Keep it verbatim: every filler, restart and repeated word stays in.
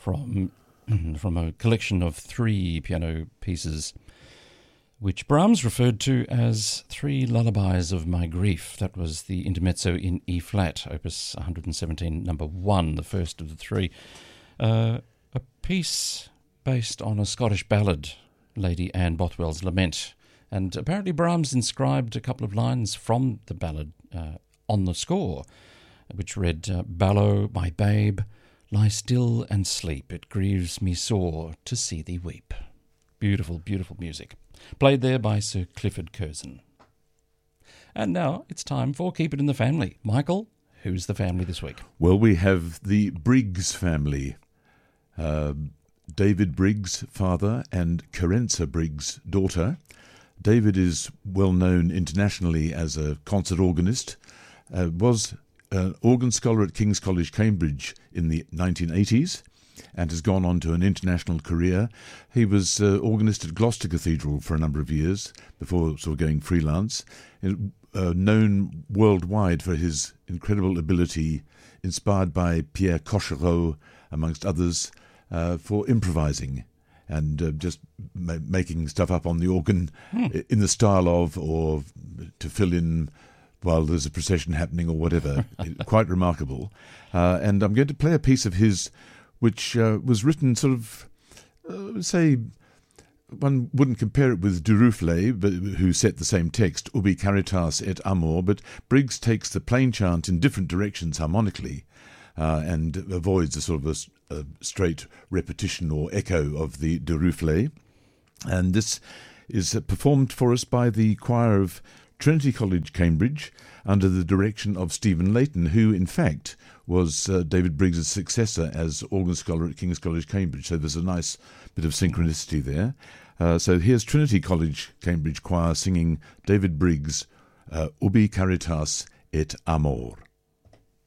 from from a collection of three piano pieces which Brahms referred to as Three Lullabies of My Grief. That was the intermezzo in E-flat, opus one hundred seventeen, number one, the first of the three. Uh, a piece based on a Scottish ballad, Lady Anne Bothwell's Lament. And apparently Brahms inscribed a couple of lines from the ballad uh, on the score, which read, uh, Ballo, my babe, lie still and sleep. It grieves me sore to see thee weep. Beautiful, beautiful music. Played there by Sir Clifford Curzon. And now it's time for Keep It in the Family. Michael, who's the family this week? Well, we have the Briggs family. Uh, David Briggs, father, and Carenza Briggs, daughter. David is well known internationally as a concert organist, uh, was an organ scholar at King's College, Cambridge in the nineteen eighties, and has gone on to an international career. He was uh, organist at Gloucester Cathedral for a number of years before sort of going freelance, uh, known worldwide for his incredible ability, inspired by Pierre Cochereau, amongst others, uh, for improvising and uh, just ma- making stuff up on the organ hmm. in the style of, or to fill in while there's a procession happening or whatever. Quite remarkable. Uh, and I'm going to play a piece of his which uh, was written sort of, uh, say, one wouldn't compare it with Duruflé, but who set the same text, Ubi Caritas et Amor, but Briggs takes the plain chant in different directions harmonically, uh, and avoids a sort of a, a straight repetition or echo of the Duruflé. And this is performed for us by the choir of Trinity College, Cambridge, under the direction of Stephen Layton, who, in fact, was uh, David Briggs' successor as organ scholar at King's College, Cambridge. So there's a nice bit of synchronicity there. Uh, so here's Trinity College, Cambridge choir singing David Briggs, uh, Ubi Caritas et Amor.